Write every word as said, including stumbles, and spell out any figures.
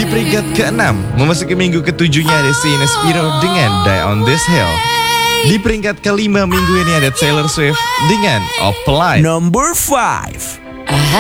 Di peringkat keenam, memasuki minggu ketujuhnya ada Sienna Spiro dengan Die on This Hill. Di peringkat kelima minggu ini ada Taylor Swift dengan Offline. Number five.